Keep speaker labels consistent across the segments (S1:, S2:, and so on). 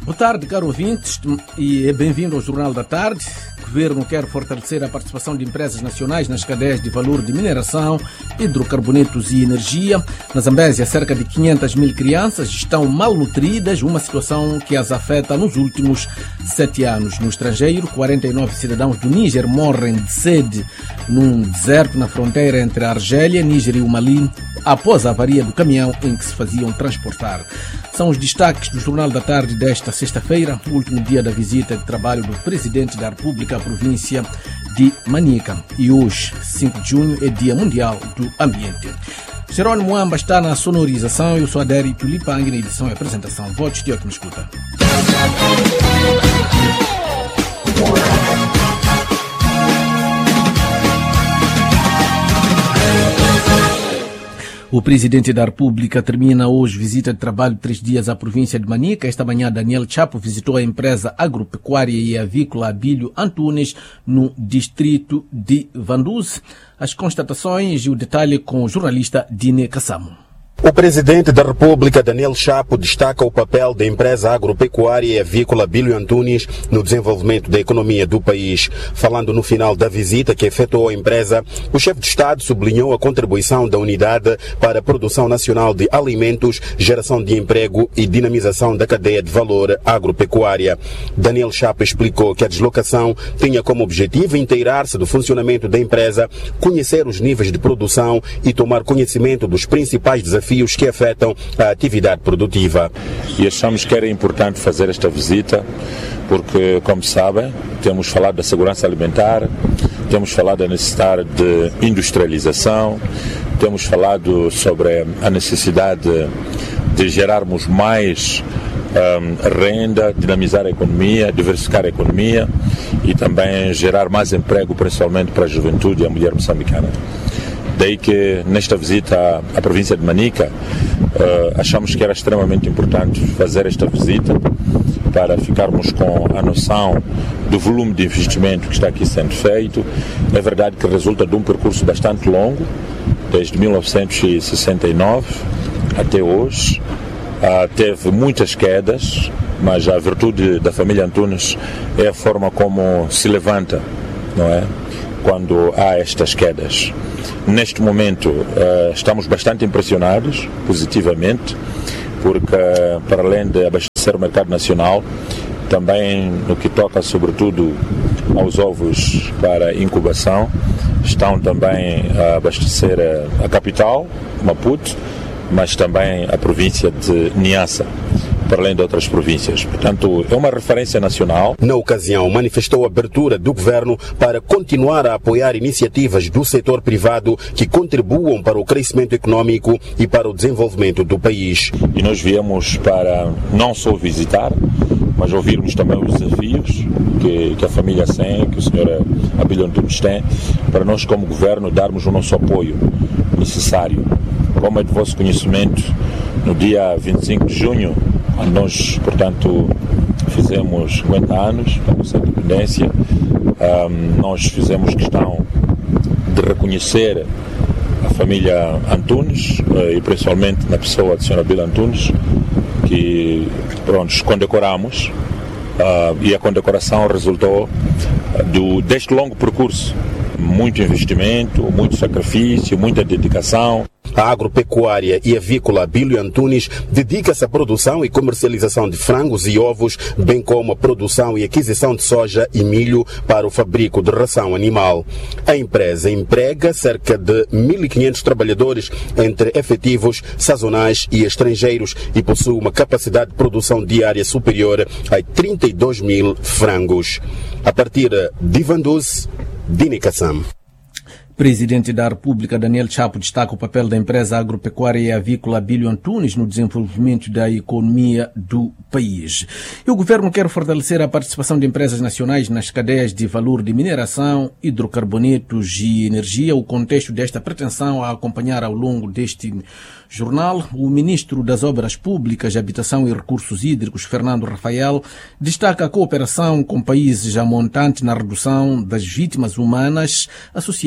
S1: Boa tarde, caro ouvintes, e bem-vindo ao Jornal da Tarde. O Governo quer fortalecer a participação de empresas nacionais nas cadeias de valor de mineração, hidrocarbonetos e energia. Na Zambésia, cerca de 500 mil crianças estão malnutridas, uma situação que as afeta nos últimos 7 anos. No estrangeiro, 49 cidadãos do Níger morrem de sede num deserto na fronteira entre a Argélia, Níger e o Mali, após a avaria do caminhão em que se faziam transportar. São os destaques do Jornal da Tarde desta sexta-feira, o último dia da visita de trabalho do Presidente da República à província de Manica. E hoje, 5 de junho, é Dia Mundial do Ambiente. Jerônimo Amba está na sonorização, eu sou Adério Tulipang, na edição e apresentação. Votos de ótima escuta. O Presidente da República termina hoje visita de trabalho de 3 dias à província de Manica. Esta manhã, Daniel Chapo visitou a empresa agropecuária e avícola Abílio Antunes, no distrito de Vanduze. As constatações e o detalhe com o jornalista Dine Kassamo.
S2: O Presidente da República, Daniel Chapo, destaca o papel da empresa agropecuária e avícola Abílio Antunes no desenvolvimento da economia do país. Falando no final da visita que efetuou a empresa, o chefe de Estado sublinhou a contribuição da unidade para a produção nacional de alimentos, geração de emprego e dinamização da cadeia de valor agropecuária. Daniel Chapo explicou que a deslocação tinha como objetivo inteirar-se do funcionamento da empresa, conhecer os níveis de produção e tomar conhecimento dos principais desafios que afetam a atividade produtiva.
S3: E achamos que era importante fazer esta visita porque, como sabem, temos falado da segurança alimentar, temos falado da necessidade de industrialização, temos falado sobre a necessidade de gerarmos mais renda, dinamizar a economia, diversificar a economia e também gerar mais emprego, principalmente para a juventude e a mulher moçambicana. Daí que nesta visita à província de Manica achamos que era extremamente importante fazer esta visita para ficarmos com a noção do volume de investimento que está aqui sendo feito. É verdade que resulta de um percurso bastante longo, desde 1969 até hoje. Teve muitas quedas, mas a virtude da família Antunes é a forma como se levanta, não é? Quando há estas quedas. Neste momento estamos bastante impressionados, positivamente, porque para além de abastecer o mercado nacional, também no que toca sobretudo aos ovos para incubação, estão também a abastecer a capital, Maputo, mas também a província de Niassa, para além de outras províncias. Portanto, é uma referência nacional.
S2: Na ocasião, manifestou a abertura do governo para continuar a apoiar iniciativas do setor privado que contribuam para o crescimento econômico e para o desenvolvimento do país.
S3: E nós viemos para não só visitar, mas ouvirmos também os desafios que a família tem, que o Sr. Abílio Antunes tem, para nós como governo darmos o nosso apoio necessário. Como é de vosso conhecimento, no dia 25 de junho, nós, portanto, fizemos 50 anos da nossa independência. Nós fizemos questão de reconhecer a família Antunes e principalmente na pessoa do Sr. Abílio Antunes, que condecoramos, e a condecoração resultou deste longo percurso. Muito investimento, muito sacrifício, muita dedicação.
S2: A agropecuária e avícola Abílio Antunes dedica-se à produção e comercialização de frangos e ovos, bem como a produção e aquisição de soja e milho para o fabrico de ração animal. A empresa emprega cerca de 1.500 trabalhadores entre efetivos, sazonais e estrangeiros e possui uma capacidade de produção diária superior a 32 mil frangos. A partir de Vanduze, Dine Kassam.
S1: Presidente da República, Daniel Chapo, destaca o papel da empresa agropecuária e avícola Abílio Antunes no desenvolvimento da economia do país. E o governo quer fortalecer a participação de empresas nacionais nas cadeias de valor de mineração, hidrocarbonetos e energia. O contexto desta pretensão a acompanhar ao longo deste jornal, o ministro das Obras Públicas, Habitação e Recursos Hídricos, Fernando Rafael, destaca a cooperação com países já montante na redução das vítimas humanas associadas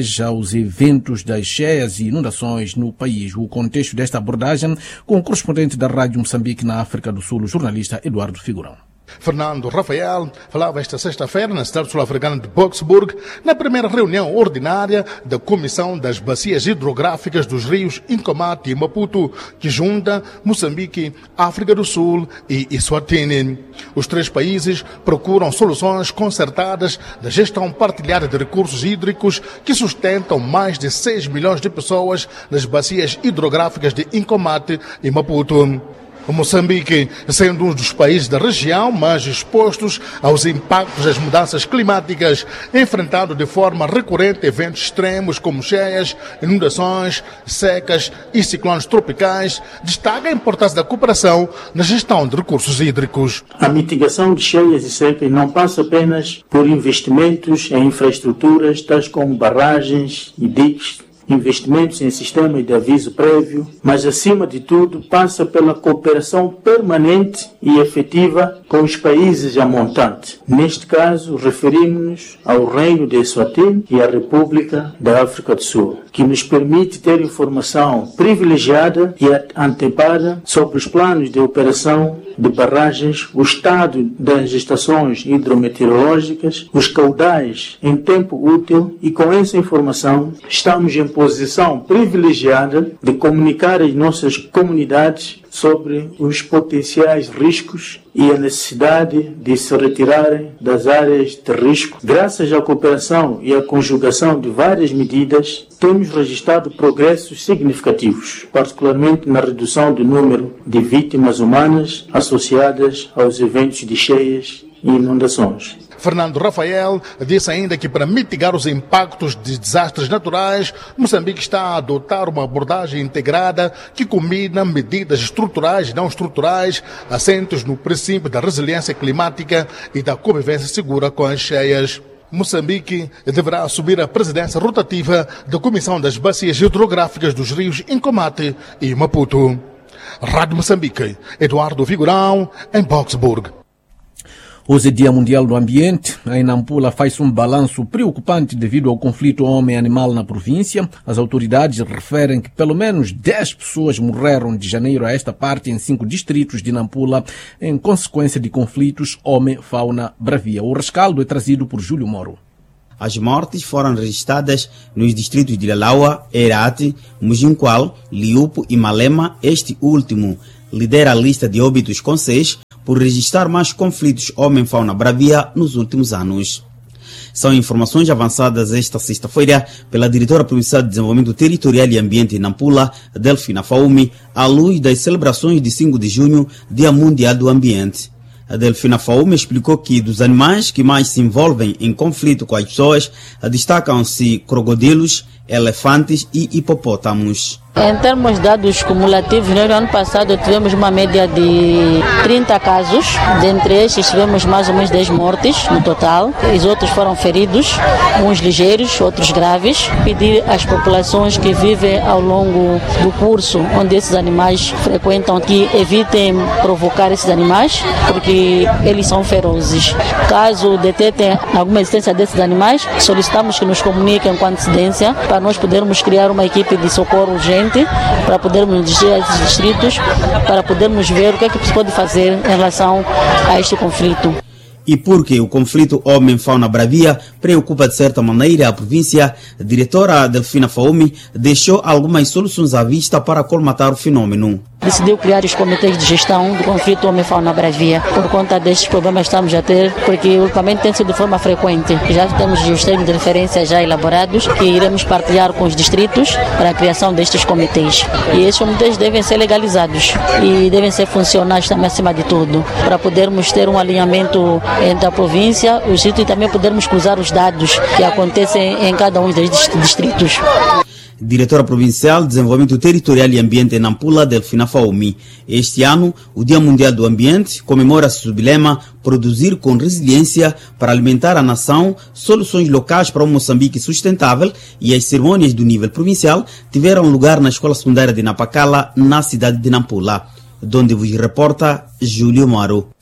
S1: reage aos eventos das cheias e inundações no país. O contexto desta abordagem com o correspondente da Rádio Moçambique na África do Sul, o jornalista Eduardo Figurão.
S4: Fernando Rafael falava esta sexta-feira na cidade sul-africana de Boksburg, na primeira reunião ordinária da Comissão das Bacias Hidrográficas dos Rios Incomat e Maputo, que junta Moçambique, África do Sul e Eswatini. Os três países procuram soluções concertadas da gestão partilhada de recursos hídricos que sustentam mais de 6 milhões de pessoas nas bacias hidrográficas de Incomat e Maputo. O Moçambique, sendo um dos países da região mais expostos aos impactos das mudanças climáticas, enfrentado de forma recorrente eventos extremos como cheias, inundações, secas e ciclones tropicais, destaca a importância da cooperação na gestão de recursos hídricos.
S5: A mitigação de cheias e secas não passa apenas por investimentos em infraestruturas tais como barragens e diques, investimentos em sistemas de aviso prévio, mas acima de tudo passa pela cooperação permanente e efetiva com os países a montante. Neste caso, referimos-nos ao Reino de Eswatini e à República da África do Sul, que nos permite ter informação privilegiada e antepada sobre os planos de operação de barragens, o estado das estações hidrometeorológicas, os caudais em tempo útil, e com essa informação estamos em posição privilegiada de comunicar às nossas comunidades sobre os potenciais riscos e a necessidade de se retirarem das áreas de risco. Graças à cooperação e à conjugação de várias medidas, temos registrado progressos significativos, particularmente na redução do número de vítimas humanas associadas aos eventos de cheias e inundações.
S4: Fernando Rafael disse ainda que para mitigar os impactos de desastres naturais, Moçambique está a adotar uma abordagem integrada que combina medidas estruturais e não estruturais, assentes no princípio da resiliência climática e da convivência segura com as cheias. Moçambique deverá assumir a presidência rotativa da Comissão das Bacias Hidrográficas dos Rios Incomat e Maputo. Rádio Moçambique, Eduardo Figurão, em Boksburg.
S1: Hoje é Dia Mundial do Ambiente. Em Nampula faz-se um balanço preocupante devido ao conflito homem-animal na província. As autoridades referem que pelo menos 10 pessoas morreram de janeiro a esta parte em 5 distritos de Nampula em consequência de conflitos homem-fauna-bravia. O rescaldo é trazido por Júlio Moro.
S6: As mortes foram registradas nos distritos de Lalaua, Herate, Mujinqual, Liupo e Malema. Este último lidera a lista de óbitos com 6, por registrar mais conflitos homem-fauna-bravia nos últimos anos. São informações avançadas esta sexta-feira pela diretora provincial de Desenvolvimento Territorial e Ambiente em Nampula, Delfina Faumi, à luz das celebrações de 5 de junho, Dia Mundial do Ambiente. A Delfina Faumi explicou que dos animais que mais se envolvem em conflito com as pessoas, destacam-se crocodilos, elefantes e hipopótamos.
S7: Em termos de dados cumulativos, no ano passado tivemos uma média de 30 casos. Dentre estes tivemos mais ou menos 10 mortes no total. Os outros foram feridos, uns ligeiros, outros graves. Pedir às populações que vivem ao longo do curso onde esses animais frequentam que evitem provocar esses animais, porque eles são ferozes. Caso detetem alguma existência desses animais, solicitamos que nos comuniquem com antecedência para nós podermos criar uma equipe de socorro urgente para podermos dirigir a esses distritos, para podermos ver o que é que se pode fazer em relação a este conflito.
S6: E porque o conflito homem-fauna-bravia preocupa de certa maneira a província, a diretora Delfina Faumi deixou algumas soluções à vista para colmatar o fenômeno.
S7: Decidiu criar os comitês de gestão do conflito homem-fauna-bravia. Por conta destes problemas que estamos a ter, porque ultimamente tem sido de forma frequente. Já temos os termos de referência já elaborados que iremos partilhar com os distritos para a criação destes comitês. E estes comitês devem ser legalizados e devem ser funcionais também acima de tudo, para podermos ter um alinhamento entre a província, os distritos e também podermos cruzar os dados que acontecem em cada um dos distritos.
S6: Diretora Provincial de Desenvolvimento Territorial e Ambiente em Nampula, Delfina Faumi. Este ano, o Dia Mundial do Ambiente comemora-se sob o lema Produzir com Resiliência para alimentar a nação, soluções locais para um Moçambique sustentável, e as cerimônias do nível provincial tiveram lugar na Escola Secundária de Napacala, na cidade de Nampula, onde vos reporta Júlio Moro.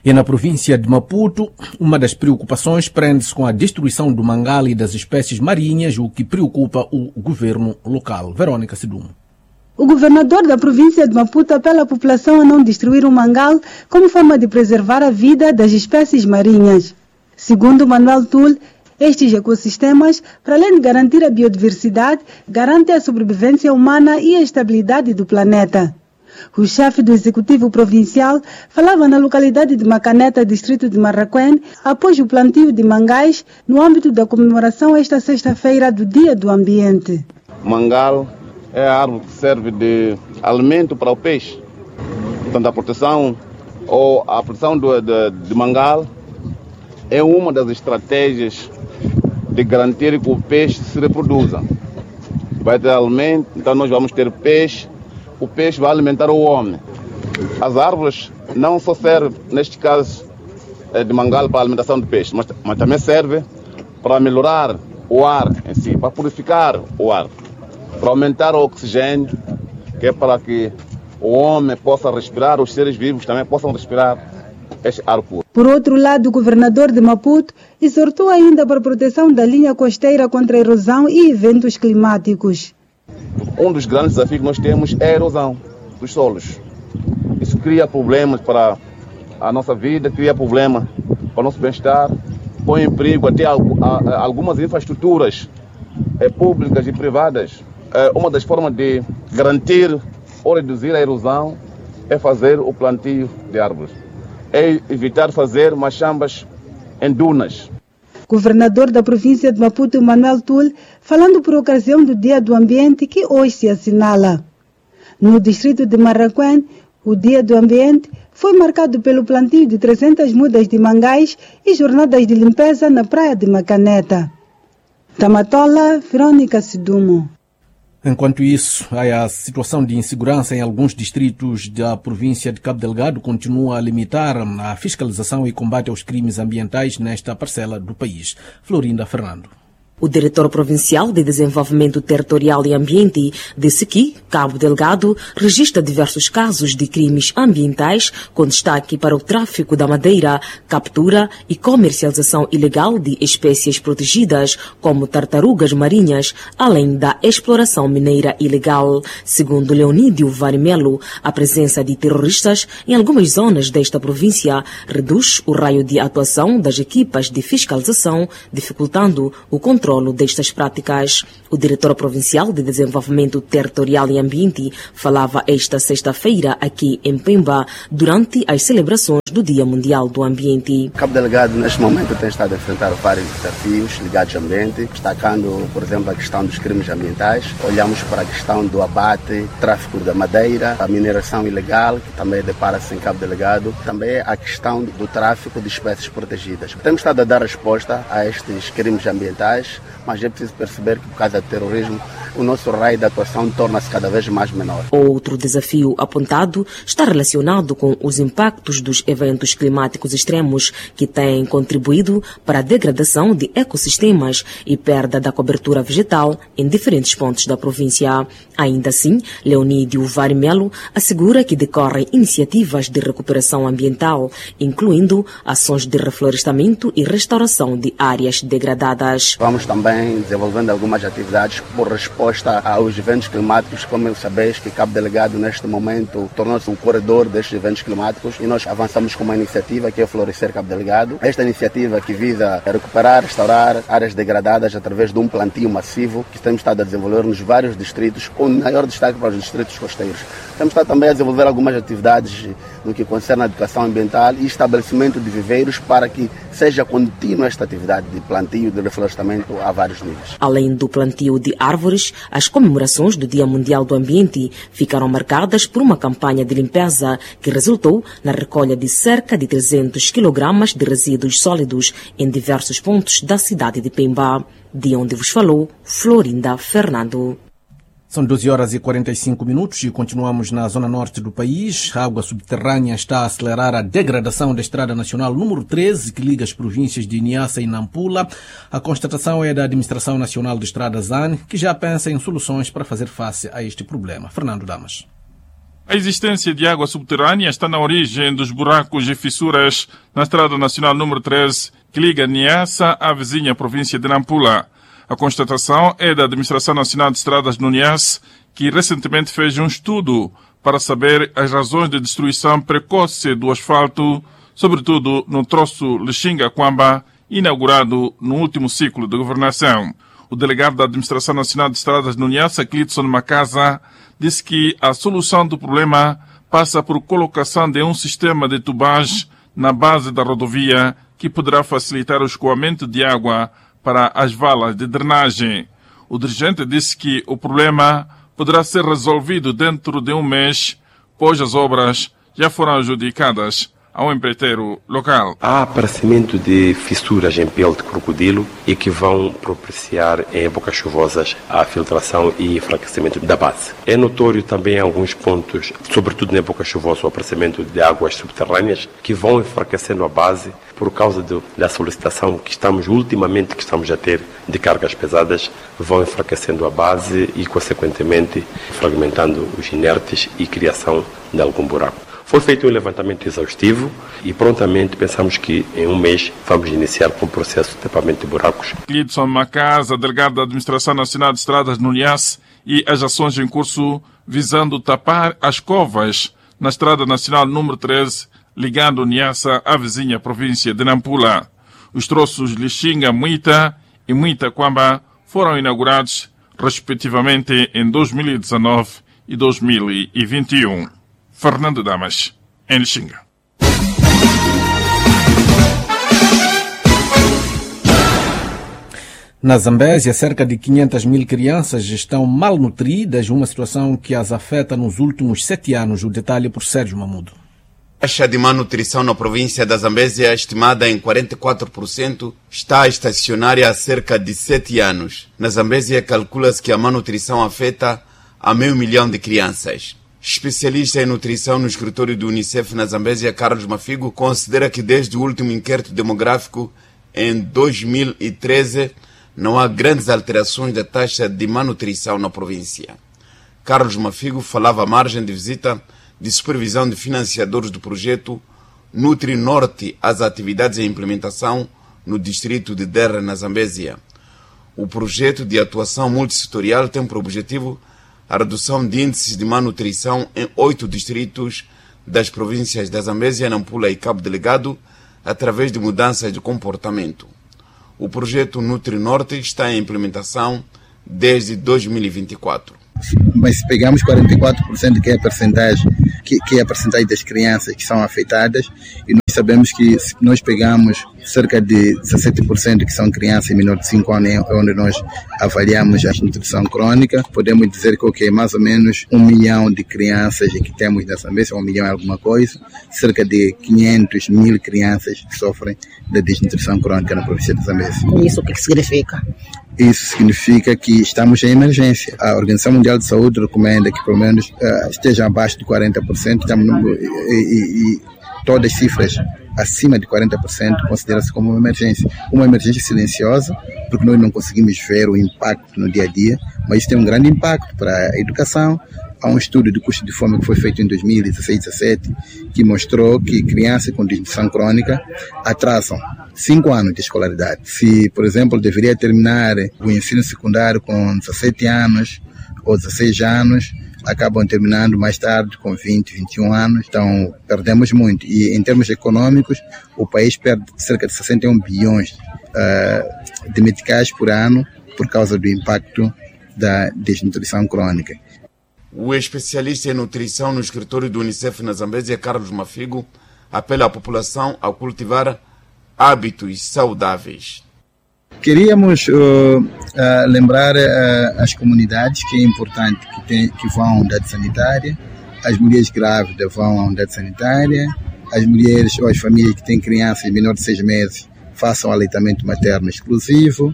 S1: E na província de Maputo, uma das preocupações prende-se com a destruição do mangal e das espécies marinhas, o que preocupa o governo local. Verônica Sidumo.
S8: O governador da província de Maputo apela à população a não destruir o mangal como forma de preservar a vida das espécies marinhas. Segundo Manuel Tull, estes ecossistemas, para além de garantir a biodiversidade, garantem a sobrevivência humana e a estabilidade do planeta. O chefe do Executivo Provincial falava na localidade de Macaneta, distrito de Marraquém, após o plantio de mangais no âmbito da comemoração esta sexta-feira do Dia do Ambiente.
S9: Mangal é a árvore que serve de alimento para o peixe. Portanto, a proteção de mangal é uma das estratégias de garantir que o peixe se reproduza. Vai ter alimento, então nós vamos ter peixe, o peixe vai alimentar o homem. As árvores não só servem, neste caso, de mangal para a alimentação do peixe, mas também serve para melhorar o ar em si, para purificar o ar, para aumentar o oxigênio, que é para que o homem possa respirar, os seres vivos também possam respirar este ar puro.
S8: Por outro lado, o governador de Maputo exortou ainda para a proteção da linha costeira contra a erosão e eventos climáticos.
S9: Um dos grandes desafios que nós temos é a erosão dos solos. Isso cria problemas para a nossa vida, cria problemas para o nosso bem-estar, põe em perigo até algumas infraestruturas públicas e privadas. Uma das formas de garantir ou reduzir a erosão é fazer o plantio de árvores. É evitar fazer machambas em dunas.
S8: Governador da província de Maputo, Manuel Tull, falando por ocasião do Dia do Ambiente que hoje se assinala. No distrito de Marraquém, o Dia do Ambiente foi marcado pelo plantio de 300 mudas de mangais e jornadas de limpeza na praia de Macaneta. Tamatola, Verônica Sidumo.
S1: Enquanto isso, a situação de insegurança em alguns distritos da província de Cabo Delgado continua a limitar a fiscalização e combate aos crimes ambientais nesta parcela do país. Florinda Fernando.
S10: O diretor provincial de Desenvolvimento Territorial e Ambiente disse que Cabo Delgado registra diversos casos de crimes ambientais, com destaque para o tráfico da madeira, captura e comercialização ilegal de espécies protegidas, como tartarugas marinhas, além da exploração mineira ilegal. Segundo Leonídio Varimelo, a presença de terroristas em algumas zonas desta província reduz o raio de atuação das equipas de fiscalização, dificultando o controle destas práticas. O diretor provincial de Desenvolvimento Territorial e Ambiente falava esta sexta-feira aqui em Pemba durante as celebrações do Dia Mundial do Ambiente.
S11: Cabo Delgado neste momento tem estado a enfrentar vários desafios ligados ao ambiente, destacando, por exemplo, a questão dos crimes ambientais. Olhamos para a questão do abate, tráfico da madeira, a mineração ilegal, que também depara-se em Cabo Delgado, também a questão do tráfico de espécies protegidas. Temos estado a dar resposta a estes crimes ambientais, mas é preciso perceber que, por causa do terrorismo, o nosso raio de atuação torna-se cada vez mais menor.
S10: Outro desafio apontado está relacionado com os impactos dos eventos climáticos extremos, que têm contribuído para a degradação de ecossistemas e perda da cobertura vegetal em diferentes pontos da província. Ainda assim, Leonídio Varimelo assegura que decorrem iniciativas de recuperação ambiental, incluindo ações de reflorestamento e restauração de áreas degradadas.
S11: Vamos também desenvolvendo algumas atividades por resposta aos eventos climáticos. Como sabeis que Cabo Delgado neste momento tornou-se um corredor destes eventos climáticos e nós avançamos com uma iniciativa que é Florescer Cabo Delgado. Esta iniciativa que visa recuperar, restaurar áreas degradadas através de um plantio massivo que temos estado a desenvolver nos vários distritos, com maior destaque para os distritos costeiros. Temos estado também a desenvolver algumas atividades no que concerne a educação ambiental e estabelecimento de viveiros para que seja contínua esta atividade de plantio e de reflorestamento a vários níveis.
S10: Além do plantio de árvores, as comemorações do Dia Mundial do Ambiente ficaram marcadas por uma campanha de limpeza que resultou na recolha de cerca de 300 kg de resíduos sólidos em diversos pontos da cidade de Pemba, de onde vos falou Florinda Fernando.
S1: São 12h45 e continuamos na zona norte do país. A água subterrânea está a acelerar a degradação da Estrada Nacional número 13, que liga as províncias de Niassa e Nampula. A constatação é da Administração Nacional de Estradas AN, que já pensa em soluções para fazer face a este problema. Fernando Damas.
S12: A existência de água subterrânea está na origem dos buracos e fissuras na Estrada Nacional número 13, que liga Niassa à vizinha província de Nampula. A constatação é da Administração Nacional de Estradas no Niassa, que recentemente fez um estudo para saber as razões de destruição precoce do asfalto, sobretudo no troço Lixinga-Quamba, inaugurado no último ciclo de governação. O delegado da Administração Nacional de Estradas no Niassa, Clitson Macasa, disse que a solução do problema passa por colocação de um sistema de tubagem na base da rodovia que poderá facilitar o escoamento de água para as valas de drenagem. O dirigente disse que o problema poderá ser resolvido dentro de um mês, pois as obras já foram adjudicadas ao empreiteiro local.
S13: Há aparecimento de fissuras em pele de crocodilo e que vão propiciar em épocas chuvosas a filtração e enfraquecimento da base. É notório também alguns pontos, sobretudo na época chuvosa, o aparecimento de águas subterrâneas que vão enfraquecendo a base por causa da solicitação que estamos a ter de cargas pesadas, vão enfraquecendo a base e, consequentemente, fragmentando os inertes e criação de algum buraco. Foi feito um levantamento exaustivo e prontamente pensamos que em um mês vamos iniciar com o processo de tapamento de buracos.
S12: Clitson Macasa, delegado da Administração Nacional de Estradas no Niassa, e as ações em curso visando tapar as covas na Estrada Nacional número 13, ligando Niassa à vizinha província de Nampula. Os troços Lixinga, Muita e Muita-Quamba foram inaugurados, respectivamente, em 2019 e 2021. Fernando Damas, em Lixinga.
S1: Na Zambésia, cerca de 500 mil crianças estão malnutridas, uma situação que as afeta nos últimos 7 anos. O detalhe por Sérgio Mamudo.
S14: A taxa de malnutrição na província da Zambésia, estimada em 44%, está estacionária há cerca de 7 anos. Na Zambésia, calcula-se que a malnutrição afeta a 500 mil de crianças. Especialista em nutrição no escritório do Unicef na Zambésia, Carlos Mafigo, considera que desde o último inquérito demográfico, em 2013, não há grandes alterações da taxa de malnutrição na província. Carlos Mafigo falava à margem de visita de supervisão de financiadores do projeto Nutri Norte às atividades em implementação no distrito de Derra, na Zambésia. O projeto de atuação multissetorial tem por objetivo a redução de índices de malnutrição em 8 distritos das províncias da Zambésia, Nampula e Cabo Delgado, através de mudanças de comportamento. O projeto Nutri Norte está em implementação desde 2024.
S15: Mas se pegamos 44%, que é a percentagem das crianças que são afetadas, e nós sabemos que se nós pegamos cerca de 17% que são crianças menores de 5 anos, onde nós avaliamos a nutrição crônica, podemos dizer que mais ou menos 1 milhão de crianças que temos na Zambésia, 1 milhão é alguma coisa, cerca de 500 mil crianças sofrem da desnutrição crônica na província de Zambésia.
S16: Isso o que significa?
S15: Isso significa que estamos em emergência. A Organização Mundial de Saúde recomenda que pelo menos estejam abaixo de 40%, e todas as cifras acima de 40% considera-se como uma emergência silenciosa, porque nós não conseguimos ver o impacto no dia a dia, mas isso tem um grande impacto para a educação. Há um estudo de custo de fome que foi feito em 2016-17 que mostrou que crianças com desnutrição crônica atrasam 5 anos de escolaridade. Se, por exemplo, deveria terminar o ensino secundário com 17 anos ou 16 anos, acabam terminando mais tarde com 20, 21 anos. Então, perdemos muito. E em termos econômicos, o país perde cerca de 61 bilhões de meticais por ano por causa do impacto da desnutrição crônica.
S14: O especialista em nutrição no escritório do Unicef na Zambésia, Carlos Mafigo, apela à população a cultivar hábitos saudáveis.
S15: Queríamos lembrar as comunidades que é importante que vão à unidade sanitária, as mulheres grávidas vão à unidade sanitária, as mulheres ou as famílias que têm crianças menores de 6 meses façam aleitamento materno exclusivo,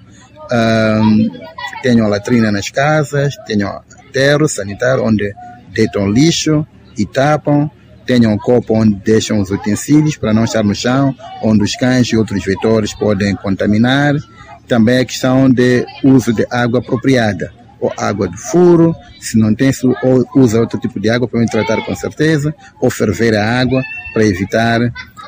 S15: tenham a latrina nas casas, tenham aterro sanitário onde deitam lixo e tapam, tenham um copo onde deixam os utensílios para não estar no chão, onde os cães e outros vetores podem contaminar. Também a questão de uso de água apropriada. ou água de furo, se não tem, ou usa outro tipo de água para me tratar com certeza, ou ferver a água para evitar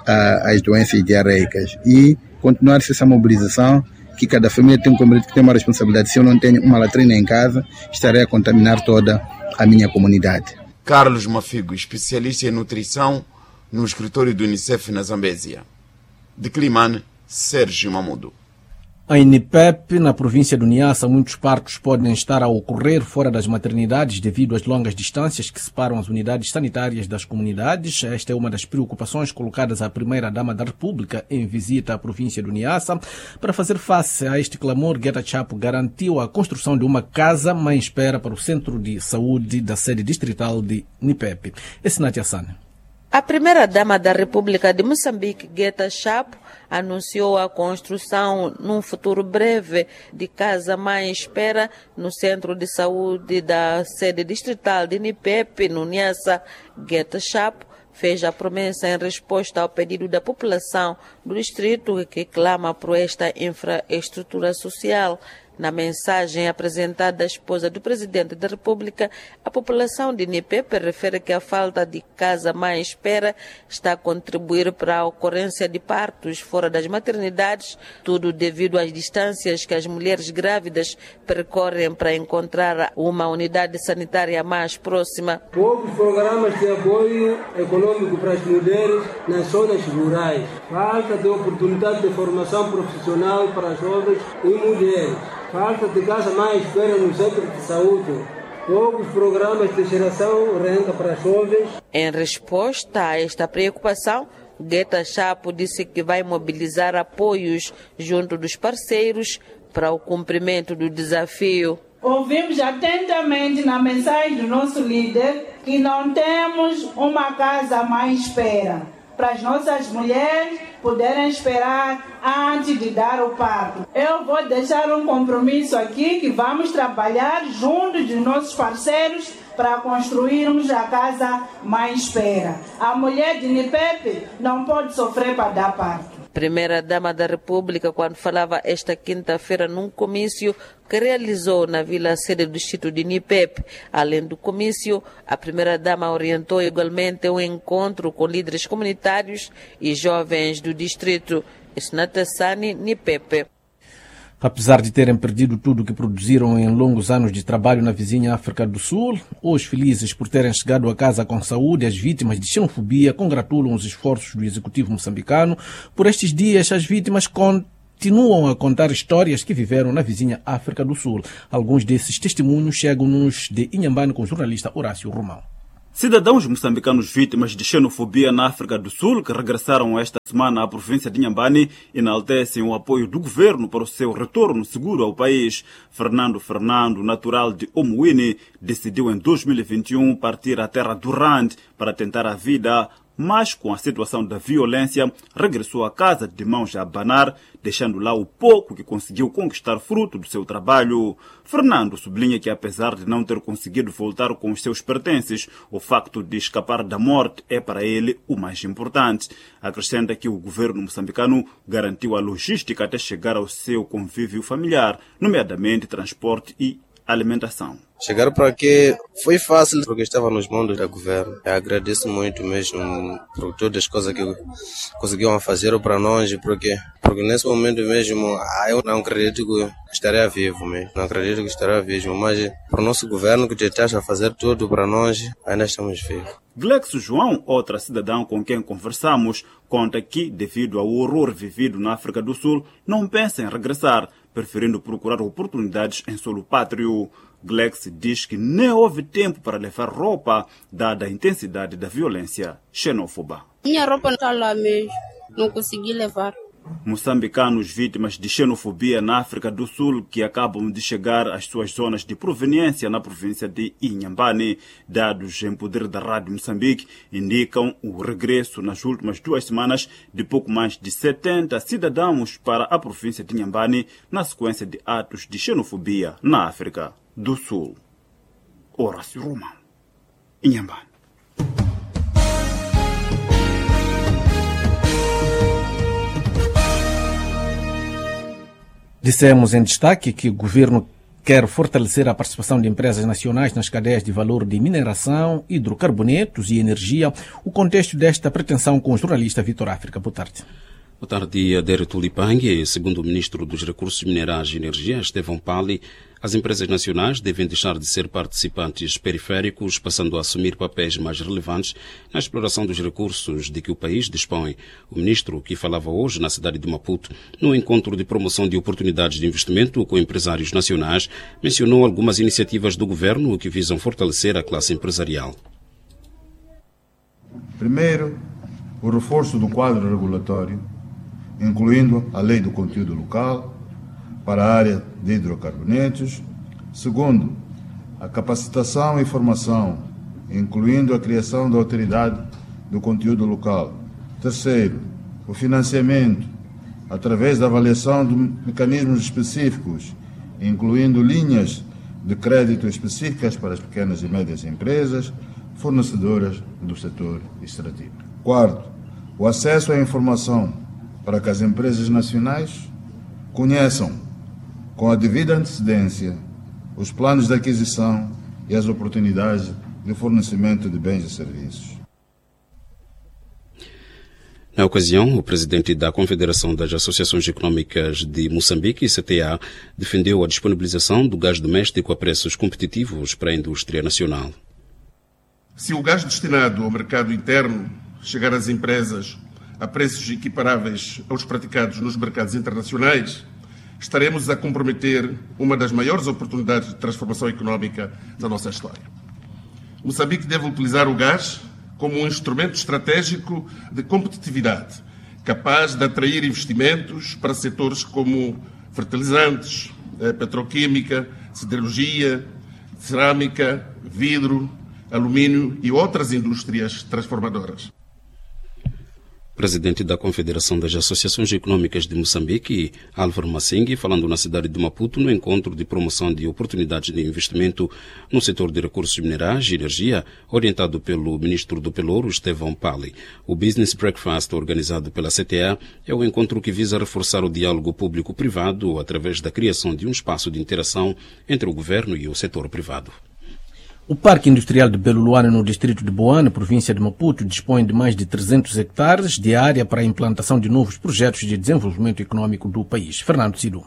S15: as doenças diarreicas. E continuar-se essa mobilização, que cada família tem uma responsabilidade. Se eu não tenho uma latrina em casa, estarei a contaminar toda a minha comunidade.
S14: Carlos Mafigo, especialista em nutrição no escritório do Unicef na Zambésia. De Climane, Sérgio Mamudo.
S1: Em Nipep, na província do Niassa, muitos partos podem estar a ocorrer fora das maternidades devido às longas distâncias que separam as unidades sanitárias das comunidades. Esta é uma das preocupações colocadas à primeira-dama da República em visita à província do Niassa. Para fazer face a este clamor, Guetta Chapo garantiu a construção de uma casa-mãe-espera para o Centro de Saúde da sede distrital de Nipep. Esse Natia Sane.
S16: A primeira-dama da República de Moçambique, Guetta Chapo, anunciou a construção, num futuro breve, de casa-mãe-espera no Centro de Saúde da sede distrital de Nipep, no Niassa. Guetta Chapo fez a promessa em resposta ao pedido da população do distrito que clama por esta infraestrutura social. Na mensagem apresentada à esposa do presidente da República, a população de Nipep refere que a falta de casa-mãe-espera está a contribuir para a ocorrência de partos fora das maternidades, tudo devido às distâncias que as mulheres grávidas percorrem para encontrar uma unidade sanitária mais próxima.
S17: Poucos programas de apoio econômico para as mulheres nas zonas rurais. Falta de oportunidade de formação profissional para jovens e mulheres. Falta de casa-mãe-espera no centro de saúde. Poucos programas de geração renda para jovens.
S16: Em resposta a esta preocupação, Guetta Chapo disse que vai mobilizar apoios junto dos parceiros para o cumprimento do desafio.
S18: Ouvimos atentamente na mensagem do nosso líder que não temos uma casa-mãe-espera para as nossas mulheres poderem esperar antes de dar o parto. Eu vou deixar um compromisso aqui que vamos trabalhar junto dos nossos parceiros para construirmos a casa mãe-espera. A mulher de Nipep não pode sofrer para dar parto.
S16: Primeira-dama da República, quando falava esta quinta-feira num comício que realizou na vila sede do distrito de Nipep. Além do comício, a primeira-dama orientou igualmente um encontro com líderes comunitários e jovens do distrito. Esnatassani, Nipep.
S1: Apesar de terem perdido tudo o que produziram em longos anos de trabalho na vizinha África do Sul, hoje felizes por terem chegado a casa com saúde, as vítimas de xenofobia congratulam os esforços do executivo moçambicano. Por estes dias, as vítimas continuam a contar histórias que viveram na vizinha África do Sul. Alguns desses testemunhos chegam-nos de Inhambane com o jornalista Horácio Romão.
S19: Cidadãos moçambicanos vítimas de xenofobia na África do Sul, que regressaram esta semana à província de Inhambane, enaltecem o apoio do governo para o seu retorno seguro ao país. Fernando, natural de Omuini, decidiu em 2021 partir à terra do Rand para tentar a vida, mas com a situação da violência, regressou a casa de mãos a abanar, deixando lá o pouco que conseguiu conquistar fruto do seu trabalho. Fernando sublinha que, apesar de não ter conseguido voltar com os seus pertences, o facto de escapar da morte é para ele o mais importante. Acrescenta que o governo moçambicano garantiu a logística até chegar ao seu convívio familiar, nomeadamente transporte e alimentação.
S20: Chegar para aqui foi fácil porque estava nos mãos do governo. Eu agradeço muito mesmo por todas as coisas que conseguiram fazer para nós, porque nesse momento mesmo eu não acredito que estaria vivo mesmo. Não acredito que estaria vivo, mas para o nosso governo que está a fazer tudo para nós, ainda estamos vivos.
S19: Glexo João, outra cidadã com quem conversamos, conta que, devido ao horror vivido na África do Sul, não pensa em regressar, preferindo procurar oportunidades em solo pátrio. Glex diz que nem houve tempo para levar roupa, dada a intensidade da violência xenófoba.
S21: Minha roupa não está lá mesmo, não consegui levar.
S19: Moçambicanos vítimas de xenofobia na África do Sul que acabam de chegar às suas zonas de proveniência na província de Inhambane. Dados em poder da Rádio Moçambique indicam o regresso nas últimas 2 semanas de pouco mais de 70 cidadãos para a província de Inhambane na sequência de atos de xenofobia na África do Sul. Horácio Romão, Inhambane.
S1: Dissemos em destaque que o governo quer fortalecer a participação de empresas nacionais nas cadeias de valor de mineração, hidrocarbonetos e energia. O contexto desta pretensão com o jornalista Vitor África. Boa tarde.
S2: Boa tarde, Adério Tulipangue. Segundo o ministro dos Recursos Minerais e Energia, Estevão Pali, as empresas nacionais devem deixar de ser participantes periféricos, passando a assumir papéis mais relevantes na exploração dos recursos de que o país dispõe. O ministro, que falava hoje na cidade de Maputo, no encontro de promoção de oportunidades de investimento com empresários nacionais, mencionou algumas iniciativas do governo que visam fortalecer a classe empresarial.
S3: Primeiro, o reforço do quadro regulatório, incluindo a lei do conteúdo local para a área de hidrocarbonetos. Segundo, a capacitação e formação, incluindo a criação da autoridade do conteúdo local. Terceiro, o financiamento, através da avaliação de mecanismos específicos, incluindo linhas de crédito específicas para as pequenas e médias empresas fornecedoras do setor extrativo. Quarto, o acesso à informação para que as empresas nacionais conheçam, com a devida antecedência, os planos de aquisição e as oportunidades de fornecimento de bens e serviços.
S2: Na ocasião, o presidente da Confederação das Associações Econômicas de Moçambique, CTA, defendeu a disponibilização do gás doméstico a preços competitivos para a indústria nacional.
S22: Se o gás destinado ao mercado interno chegar às empresas a preços equiparáveis aos praticados nos mercados internacionais, estaremos a comprometer uma das maiores oportunidades de transformação económica da nossa história. Moçambique deve utilizar o gás como um instrumento estratégico de competitividade, capaz de atrair investimentos para setores como fertilizantes, petroquímica, siderurgia, cerâmica, vidro, alumínio e outras indústrias transformadoras.
S2: Presidente da Confederação das Associações Econômicas de Moçambique, Álvaro Massengue, falando na cidade de Maputo no encontro de promoção de oportunidades de investimento no setor de recursos minerais e energia, orientado pelo ministro do Pelouro, Estevão Pali. O Business Breakfast, organizado pela CTA, é um encontro que visa reforçar o diálogo público-privado através da criação de um espaço de interação entre o governo e o setor privado.
S1: O Parque Industrial de Belo Luano, no distrito de Boane, província de Maputo, dispõe de mais de 300 hectares de área para a implantação de novos projetos de desenvolvimento econômico do país. Fernando Sidu.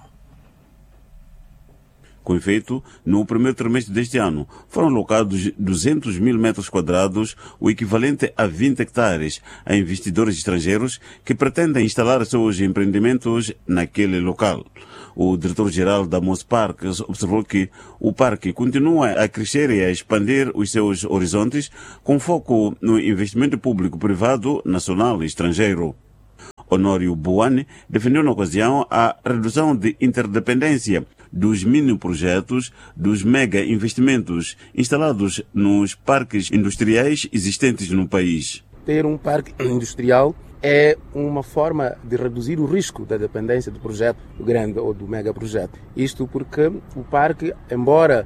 S23: Com efeito, no primeiro trimestre deste ano, foram alocados 200 mil metros quadrados, o equivalente a 20 hectares, a investidores estrangeiros que pretendem instalar seus empreendimentos naquele local. O diretor-geral da Mos Parques observou que o parque continua a crescer e a expandir os seus horizontes, com foco no investimento público-privado, nacional e estrangeiro. Honório Boane defendeu na ocasião a redução de interdependência dos mini-projetos, dos mega-investimentos instalados nos parques industriais existentes no país.
S24: Ter um parque industrial é uma forma de reduzir o risco da dependência do projeto grande ou do megaprojeto. Isto porque o parque, embora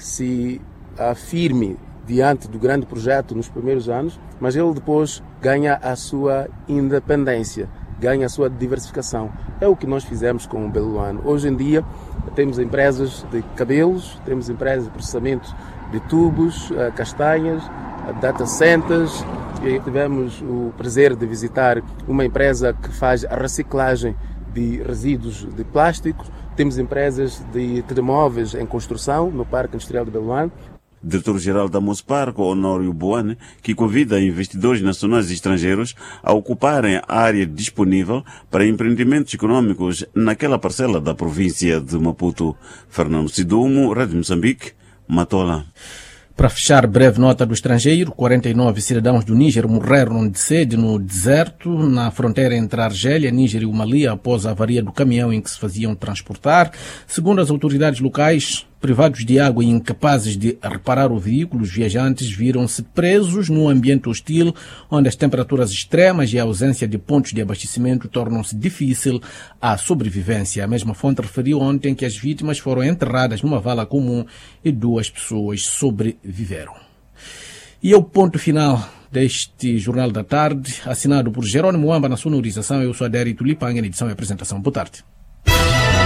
S24: se afirme diante do grande projeto nos primeiros anos, mas ele depois ganha a sua independência, ganha a sua diversificação. É o que nós fizemos com o Belo Luano. Hoje em dia temos empresas de cabelos, temos empresas de processamento de tubos, castanhas, data centers. Tivemos o prazer de visitar uma empresa que faz a reciclagem de resíduos de plástico. Temos empresas de telemóveis em construção no Parque Industrial de Belo Luano.
S23: Diretor-geral da Mosparco, Honório Boane, que convida investidores nacionais e estrangeiros a ocuparem a área disponível para empreendimentos econômicos naquela parcela da província de Maputo. Fernando Sidumo, Rádio Moçambique, Matola.
S1: Para fechar, breve nota do estrangeiro, 49 cidadãos do Níger morreram de sede no deserto, na fronteira entre a Argélia, Níger e o Mali, após a avaria do caminhão em que se faziam transportar. Segundo as autoridades locais, privados de água e incapazes de reparar o veículo, os viajantes viram-se presos num ambiente hostil, onde as temperaturas extremas e a ausência de pontos de abastecimento tornam-se difícil a sobrevivência. A mesma fonte referiu ontem que as vítimas foram enterradas numa vala comum e 2 pessoas sobreviveram. E é o ponto final deste Jornal da Tarde, assinado por Jerônimo Amba na sonorização. Eu sou Adério Tulipanga, na edição e apresentação. Boa tarde.